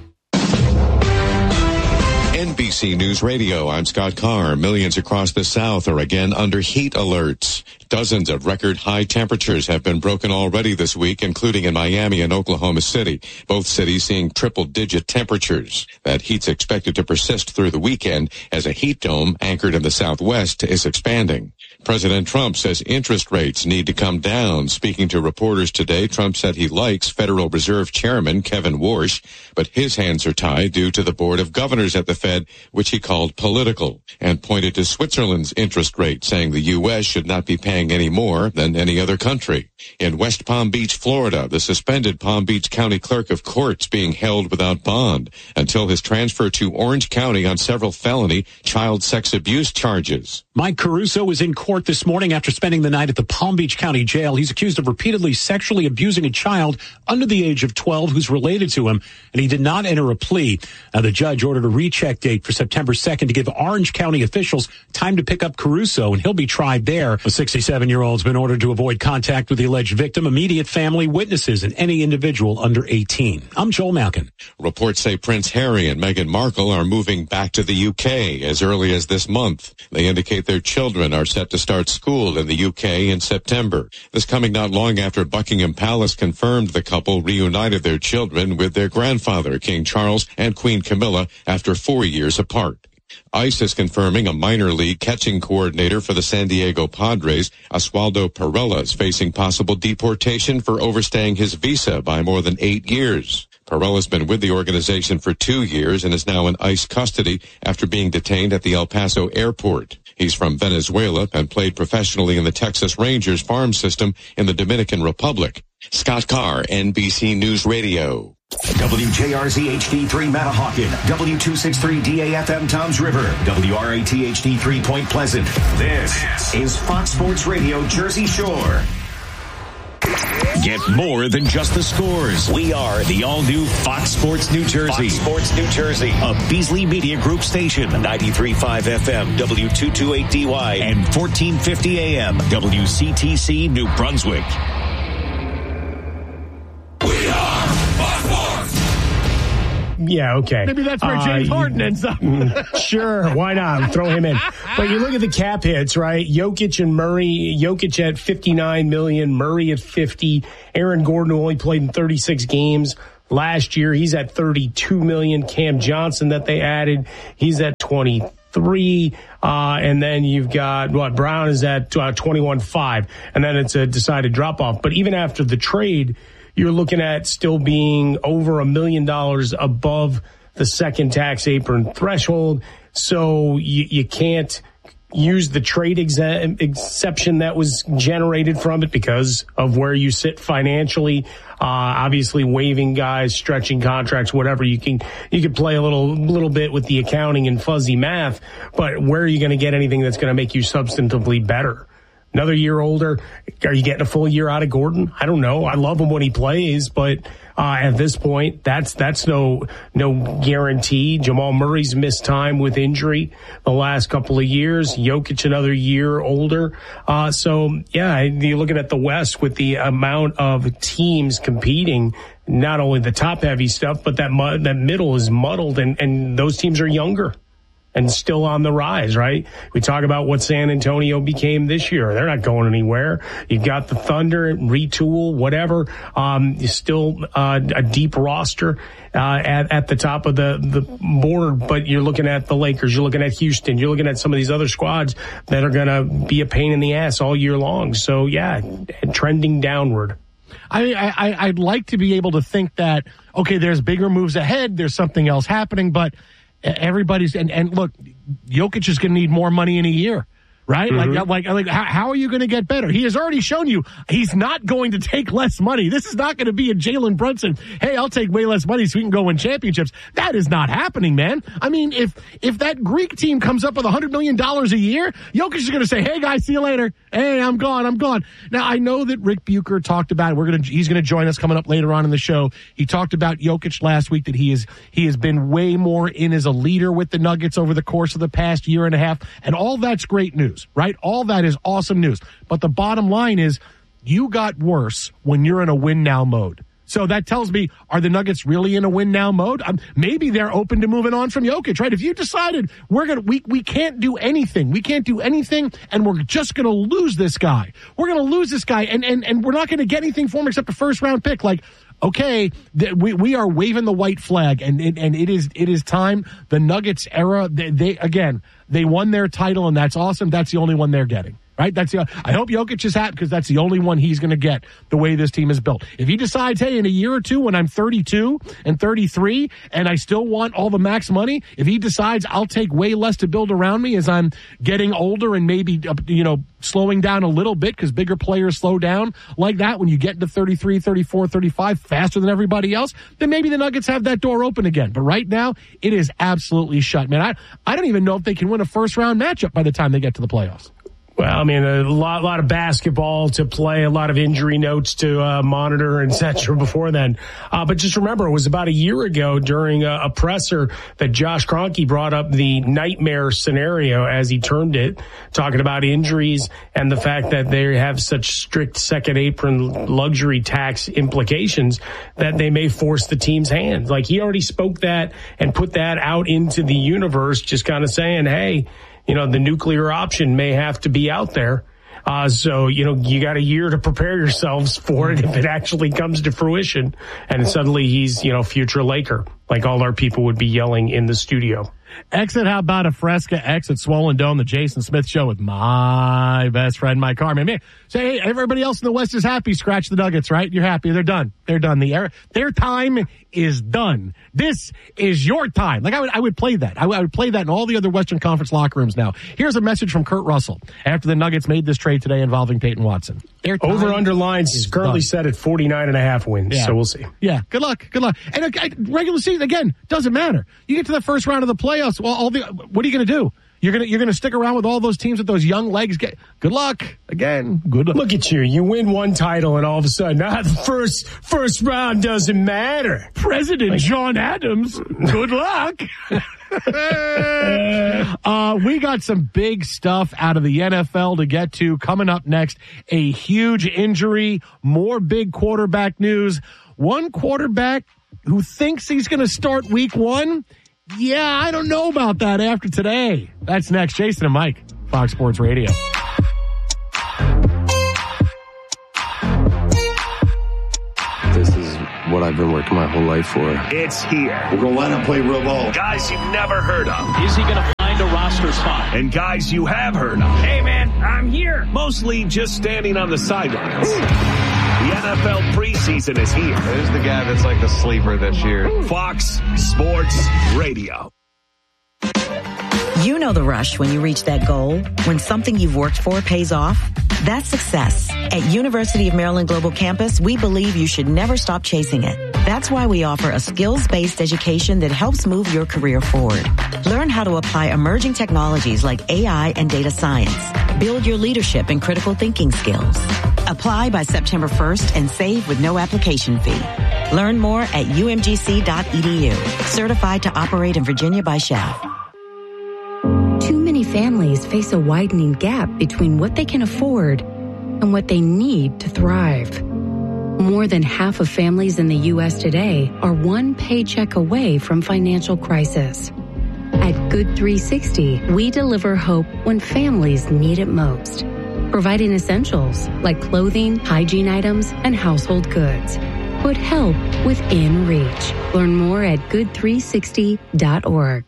N B C News Radio, I'm Scott Carr. Millions across the South are again under heat alerts. Dozens of record high temperatures have been broken already this week, including in Miami and Oklahoma City, both cities seeing triple-digit temperatures. That heat's expected to persist through the weekend as a heat dome anchored in the Southwest is expanding. President Trump says interest rates need to come down. Speaking to reporters today, Trump said he likes Federal Reserve Chairman Kevin Warsh, but his hands are tied due to the Board of Governors at the Fed, which he called political, and pointed to Switzerland's interest rate, saying the U S should not be paying any more than any other country. In West Palm Beach, Florida, the suspended Palm Beach County Clerk of Courts being held without bond until his transfer to Orange County on several felony child sex abuse charges. Mike Caruso is in court this morning after spending the night at the Palm Beach County Jail. He's accused of repeatedly sexually abusing a child under the age of twelve who's related to him, and he did not enter a plea. Now, the judge ordered a recheck date for September second to give Orange County officials time to pick up Caruso, and he'll be tried there. A sixty-seven-year-old's been ordered to avoid contact with the alleged victim, immediate family, witnesses, and any individual under eighteen. I'm Joel Malkin. Reports say Prince Harry and Meghan Markle are moving back to the U K as early as this month. They indicate their children are set to start school in the U K in September. This coming not long after Buckingham Palace confirmed the couple reunited their children with their grandfather, King Charles, and Queen Camilla after four years apart. ICE is confirming a minor league catching coordinator for the San Diego Padres, Oswaldo Perella, is facing possible deportation for overstaying his visa by more than eight years. Perella's been with the organization for two years and is now in ICE custody after being detained at the El Paso airport. He's from Venezuela and played professionally in the Texas Rangers farm system in the Dominican Republic. Scott Carr, N B C News Radio. W J R Z H D three Matahawkin, W two sixty-three D A F M Toms River, W R A T H D three Point Pleasant. This is Fox Sports Radio Jersey Shore. Get more than just the scores. We are the all-new Fox Sports New Jersey. Fox Sports New Jersey, a Beasley Media Group station, ninety-three point five F M, W two twenty-eight D Y, and fourteen fifty A M, W C T C New Brunswick. yeah, okay. Maybe that's where James uh, Harden ends up. Sure, why not? Throw him in. But you look at the cap hits, right? Jokic and Murray. Jokic at fifty-nine million dollars, Murray at fifty. Aaron Gordon, who only played in thirty-six games last year, he's at thirty-two million dollars. Cam Johnson that they added, he's at twenty-three. Uh, and then you've got, what, Brown is at uh, twenty-one point five. And then it's a decided drop-off. But even after the trade, you're looking at still being over a million dollars above the second tax apron threshold. So you, you can't use the trade ex- exception that was generated from it because of where you sit financially. Uh, obviously waiving guys, stretching contracts, whatever. You can, you can play a little, little bit with the accounting and fuzzy math, but where are you going to get anything that's going to make you substantively better? Another year older. Are you getting a full year out of Gordon? I don't know. I love him when he plays, but uh, at this point, that's that's no no guarantee. Jamal Murray's missed time with injury the last couple of years. Jokic another year older. Uh, so, yeah, you're looking at the West with the amount of teams competing, not only the top-heavy stuff, but that mu- that middle is muddled, and, and those teams are younger and still on the rise, right? We talk about what San Antonio became this year. They're not going anywhere. You've got the Thunder, retool, whatever. Um, you're still uh, a deep roster uh, at, at the top of the, the board, but you're looking at the Lakers, you're looking at Houston, you're looking at some of these other squads that are going to be a pain in the ass all year long. So, yeah, trending downward. I, I, I'd like to be able to think that, okay, there's bigger moves ahead, there's something else happening, but everybody's, and, and look, Jokic is going to need more money in a year, right? Mm-hmm. Like, like, like, how, how are you going to get better? He has already shown you he's not going to take less money. This is not going to be a Jalen Brunson. Hey, I'll take way less money so we can go win championships. That is not happening, man. I mean, if, if that Greek team comes up with a hundred million dollars a year, Jokic is going to say, hey guys, see you later. Hey, I'm gone. I'm gone. Now, I know that Rick Bucher talked about it. We're going to, he's going to join us coming up later on in the show. He talked about Jokic last week, that he is, he has been way more in as a leader with the Nuggets over the course of the past year and a half. And all that's great news, right? All that is awesome news. But the bottom line is you got worse when you're in a win now mode. So that tells me, are the Nuggets really in a win now mode? Um, maybe they're open to moving on from Jokic, right? If you decided we're gonna, we we can't do anything, we can't do anything, and we're just gonna lose this guy. We're gonna lose this guy, and and and we're not gonna get anything for him except a first round pick. Like, okay, th- we we are waving the white flag, and it, and it is it is time. The Nuggets era, they, they again, they won their title, and that's awesome. That's the only one they're getting. Right? That's the, I hope Jokic is happy because that's the only one he's going to get the way this team is built. If he decides, hey, in a year or two when I'm thirty-two and thirty-three and I still want all the max money, if he decides I'll take way less to build around me as I'm getting older and maybe, you know, slowing down a little bit because bigger players slow down like that when you get into thirty-three, thirty-four, thirty-five faster than everybody else, then maybe the Nuggets have that door open again. But right now, it is absolutely shut, man. I, I don't even know if they can win a first round matchup by the time they get to the playoffs. Well, I mean, a lot, lot of basketball to play, a lot of injury notes to uh, monitor, et cetera before then. Uh, but just remember, it was about a year ago during a, a presser that Josh Kroenke brought up the nightmare scenario, as he termed it, talking about injuries and the fact that they have such strict second apron luxury tax implications that they may force the team's hands. Like, he already spoke that and put that out into the universe, just kind of saying, hey, you know, the nuclear option may have to be out there. Uh, so, you know, you got a year to prepare yourselves for it if it actually comes to fruition. And suddenly he's, you know, future Laker, like all our people would be yelling in the studio. Exit, how about a Fresca? Exit Swollen Dome, the Jason Smith Show with my best friend, Mike Harmon. Man, say, hey, everybody else in the West is happy. Scratch the Nuggets, right? You're happy. They're done. They're done. The era, their time is done. This is your time. Like, I would, I would play that. I would, I would play that in all the other Western Conference locker rooms now. Here's a message from Kurt Russell after the Nuggets made this trade today involving Peyton Watson. Over underlines is currently done. Set at forty-nine and a half wins. Yeah. So we'll see. Yeah. Good luck. Good luck. And uh, regular season, again, doesn't matter. You get to the first round of the playoffs. Well, all the, what are you going to do? You're gonna you're gonna stick around with all those teams with those young legs. Get good luck again. Good luck. Look at you. You win one title, and all of a sudden, ah, the first first round doesn't matter. President like, John Adams. Good luck. uh, we got some big stuff out of the N F L to get to coming up next. A huge injury, more big quarterback news. One quarterback who thinks he's going to start week one? Yeah, I don't know about that after today. That's next. Jason and Mike, Fox Sports Radio. This is what I've been working my whole life for. It's here. We're going to line up, play real ball. Guys you've never heard of. Is he going to find a roster spot? And guys you have heard of. Hey, man, I'm here. Mostly just standing on the sidelines. The N F L preseason is here. Who's the guy that's like the sleeper this year? Fox Sports Radio. You know the rush when you reach that goal, when something you've worked for pays off. That's success. At University of Maryland Global Campus, we believe you should never stop chasing it. That's why we offer a skills-based education that helps move your career forward. Learn how to apply emerging technologies like A I and data science. Build your leadership and critical thinking skills. Apply by September first and save with no application fee. Learn more at U M G C dot E D U. Certified to operate in Virginia by S H A F. Too many families face a widening gap between what they can afford and what they need to thrive. More than half of families in the U S today are one paycheck away from financial crisis. At Good three sixty, we deliver hope when families need it most, providing essentials like clothing, hygiene items, and household goods. Put help within reach. Learn more at good three sixty dot org.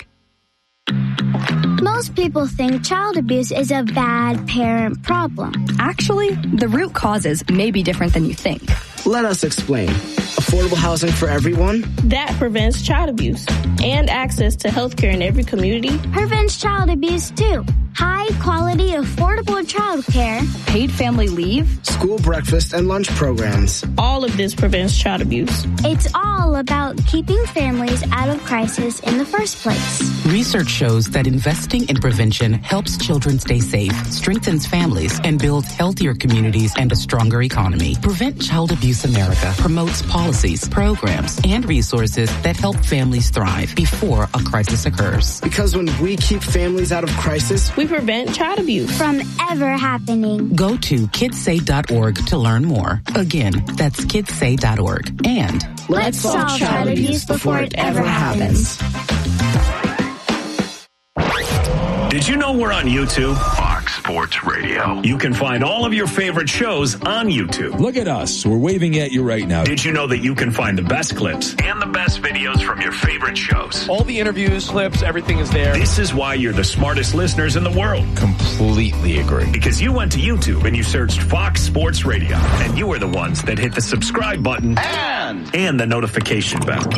Most people think child abuse is a bad parent problem. Actually, the root causes may be different than you think. Let us explain. Affordable housing for everyone? That prevents child abuse. And access to health care in every community prevents child abuse too. High quality, affordable child care. Paid family leave. School breakfast and lunch programs. All of this prevents child abuse. It's all about keeping families out of crisis in the first place. Research shows that investing in prevention helps children stay safe, strengthens families, and builds healthier communities and a stronger economy. Prevent Child Abuse America promotes policies, programs, and resources that help families thrive before a crisis occurs. Because when we keep families out of crisis, we prevent child abuse from ever happening. Go to kids say dot org to learn more. Again, that's kids say dot org. And let's solve child abuse before it ever happens. Did you know we're on YouTube? Fox Sports Radio. You can find all of your favorite shows on YouTube. Look at us. We're waving at you right now. Did you know that you can find the best clips and the best videos from your favorite shows? All the interviews, clips, everything is there. This is why you're the smartest listeners in the world. Completely agree. Because you went to YouTube and you searched Fox Sports Radio. And you were the ones that hit the subscribe button and, and the notification bell.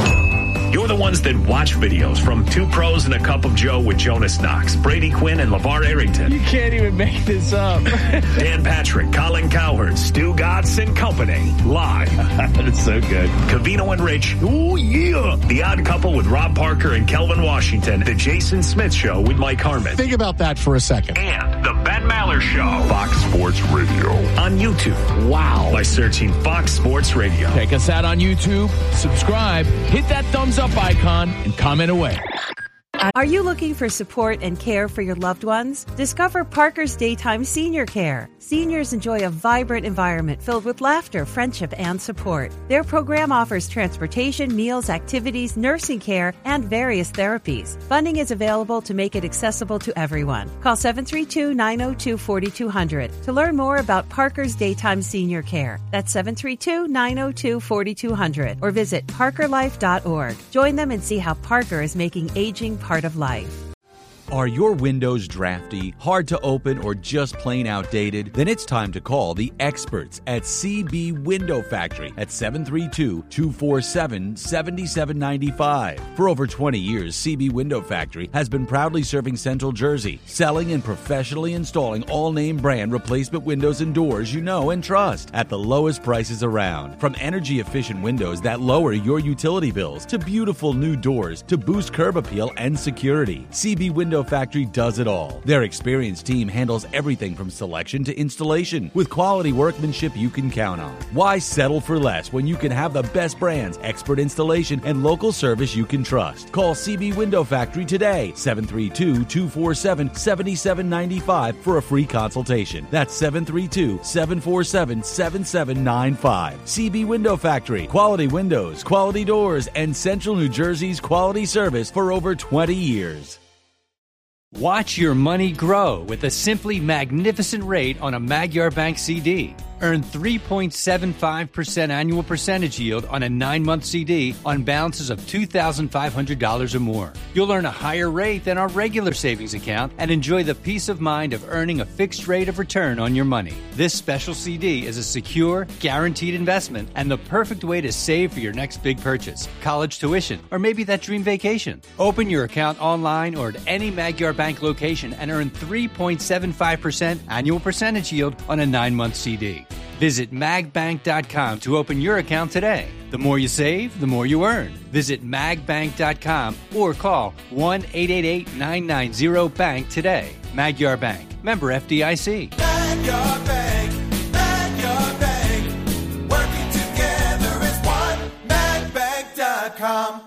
You're the ones that watch videos from Two Pros and a Cup of Joe with Jonas Knox, Brady Quinn, and LeVar Arrington. You can't even make this up. Dan Patrick, Colin Cowherd, Stu Gatz and Company. Live. That's so good. Cavino and Rich. Ooh, yeah. The Odd Couple with Rob Parker and Kelvin Washington. The Jason Smith Show with Mike Harmon. Think about that for a second. And the Ben Maller Show. Fox Sports Radio. On YouTube. Wow. By searching Fox Sports Radio. Check us out on YouTube. Subscribe. Hit that thumbs up icon and comment away. Are you looking for support and care for your loved ones? Discover Parker's Daytime Senior Care. Seniors enjoy a vibrant environment filled with laughter, friendship, and support. Their program offers transportation, meals, activities, nursing care, and various therapies. Funding is available to make it accessible to everyone. Call seven three two, nine zero two, four two zero zero to learn more about Parker's Daytime Senior Care. That's seven three two, nine zero two, four two zero zero or visit parker life dot org. Join them and see how Parker is making aging part of life. Are your windows drafty, hard to open, or just plain outdated? Then it's time to call the experts at C B Window Factory at seven three two, two four seven, seven seven nine five. For over twenty years, C B Window Factory has been proudly serving Central Jersey, selling and professionally installing all-name brand replacement windows and doors you know and trust at the lowest prices around. From energy-efficient windows that lower your utility bills to beautiful new doors to boost curb appeal and security, C B Window Window Factory does it all. Their experienced team handles everything from selection to installation with quality workmanship you can count on. Why settle for less when you can have the best brands, expert installation, and local service you can trust? Call C B Window Factory today, seven three two, two four seven, seven seven nine five for a free consultation. That's seven three two, seven four seven, seven seven nine five. C B Window Factory. Quality windows, quality doors, and Central New Jersey's quality service for over twenty years. Watch your money grow with a simply magnificent rate on a Magyar Bank C D. Earn three point seven five percent annual percentage yield on a nine-month C D on balances of two thousand five hundred dollars or more. You'll earn a higher rate than our regular savings account and enjoy the peace of mind of earning a fixed rate of return on your money. This special C D is a secure, guaranteed investment and the perfect way to save for your next big purchase, college tuition, or maybe that dream vacation. Open your account online or at any Magyar Bank location and earn three point seven five percent annual percentage yield on a nine-month C D. Visit mag bank dot com to open your account today. The more you save, the more you earn. Visit mag bank dot com or call one eight eight eight, nine nine zero, bank today. Magyar Bank. Member F D I C. Magyar Bank. Magyar Bank. Working together as one. mag bank dot com.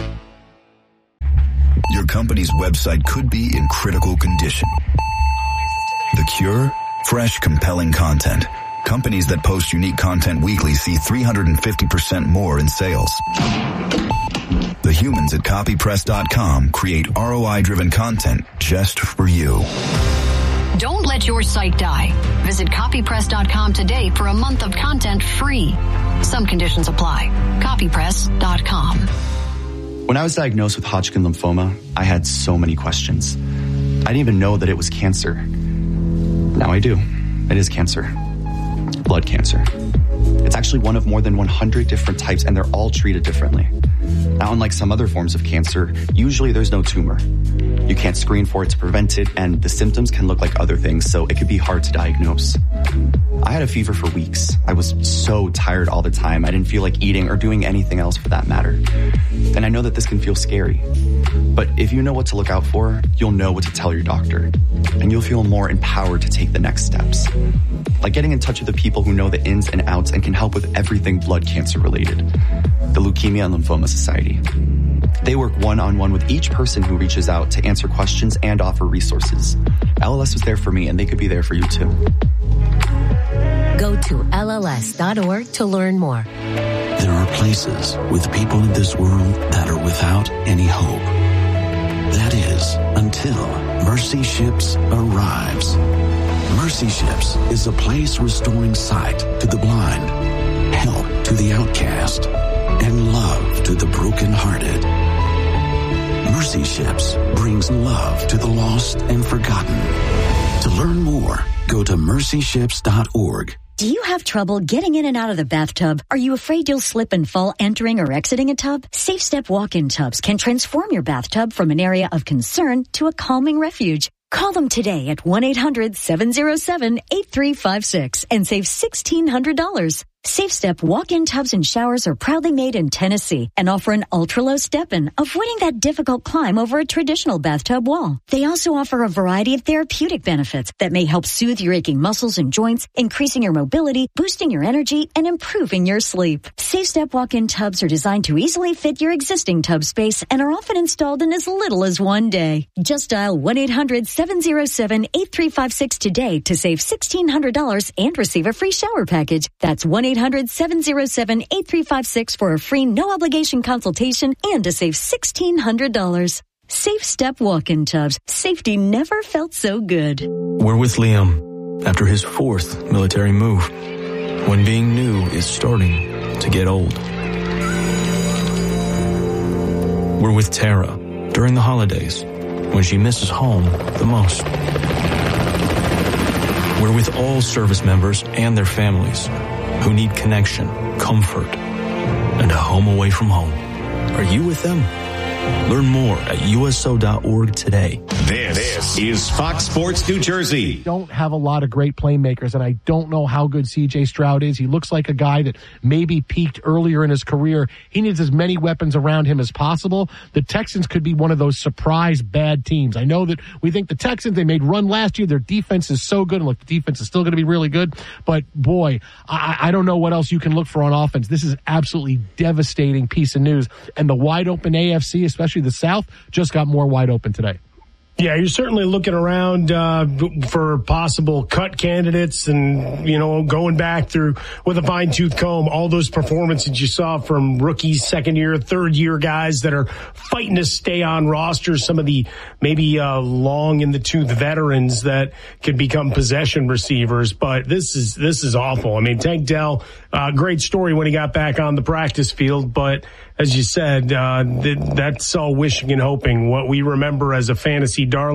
Your company's website could be in critical condition. The cure? Fresh, compelling content. Companies that post unique content weekly see three hundred fifty percent more in sales. The humans at copy press dot com create R O I-driven content just for you. Don't let your site die. Visit copy press dot com today for a month of content free. Some conditions apply. copy press dot com. When I was diagnosed with Hodgkin lymphoma, I had so many questions. I didn't even know that it was cancer. Now I do. It is cancer. Blood cancer. It's actually one of more than one hundred different types, and they're all treated differently. Now, unlike some other forms of cancer, usually there's no tumor. You can't screen for it to prevent it, and the symptoms can look like other things, so it could be hard to diagnose. I had a fever for weeks. I was so tired all the time. I didn't feel like eating or doing anything else for that matter. And I know that this can feel scary. But if you know what to look out for, you'll know what to tell your doctor. And you'll feel more empowered to take the next steps. Like getting in touch with the people who know the ins and outs and can help with everything blood cancer related. The Leukemia and Lymphoma Society. They work one-on-one with each person who reaches out to answer questions and offer resources. L L S was there for me, and they could be there for you too. Go to L L S dot org to learn more. There are places with people in this world that are without any hope. That is, until Mercy Ships arrives. Mercy Ships is a place restoring sight to the blind, help to the outcast, and love to the brokenhearted. Mercy Ships brings love to the lost and forgotten. To learn more, go to mercy ships dot org. Do you have trouble getting in and out of the bathtub? Are you afraid you'll slip and fall entering or exiting a tub? Safe Step walk-in tubs can transform your bathtub from an area of concern to a calming refuge. Call them today at one eight hundred, seven oh seven, eight three five six and save sixteen hundred dollars. Safe Step walk-in tubs and showers are proudly made in Tennessee and offer an ultra-low step-in, avoiding that difficult climb over a traditional bathtub wall. They also offer a variety of therapeutic benefits that may help soothe your aching muscles and joints, increasing your mobility, boosting your energy, and improving your sleep. Safe Step walk-in tubs are designed to easily fit your existing tub space and are often installed in as little as one day. Just dial one eight hundred, seven oh seven, eight three five six today to save sixteen hundred dollars and receive a free shower package. That's one eight hundred, seven oh seven, eight three five six for a free no-obligation consultation and to save sixteen hundred dollars. Safe Step walk-in tubs. Safety never felt so good. We're with Liam after his fourth military move, when being new is starting to get old. We're with Tara during the holidays, when she misses home the most. We're with all service members and their families who need connection, comfort, and a home away from home. Are you with them? Learn more at U S O dot org today. This is Fox Sports New Jersey. Don't have a lot of great playmakers, and I don't know how good C J Stroud is. He looks like a guy that maybe peaked earlier in his career. He needs as many weapons around him as possible. The Texans could be one of those surprise bad teams. I know that we think the Texans, they made run last year. Their defense is so good, and look, the defense is still going to be really good. But, boy, I, I don't know what else you can look for on offense. This is absolutely devastating piece of news. And the wide-open A F C, especially the South, just got more wide open today. Yeah, you're certainly looking around uh, for possible cut candidates and, you know, going back through with a fine-tooth comb, all those performances you saw from rookies, second-year, third-year guys that are fighting to stay on rosters, some of the maybe uh, long-in-the-tooth veterans that could become possession receivers. But this is this is awful. I mean, Tank Dell, uh, great story when he got back on the practice field, but as you said, uh, th- that's all wishing and hoping. What we remember as a fantasy darling